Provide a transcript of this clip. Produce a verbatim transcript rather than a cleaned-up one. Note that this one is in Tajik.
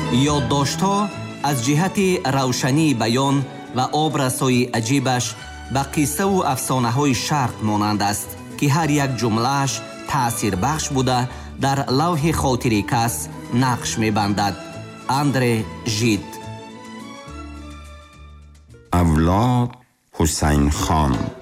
ёддоштҳо аз ҷиҳати равшании баён ва образҳои аҷибаш ба қиссаву афсонаҳои шарқ монанд аст, ки ҳар як ҷумлааш таъсирбахш буда дар лавҳи хотири кас нақш мебандад. Андре Жид. اولاد حسین خان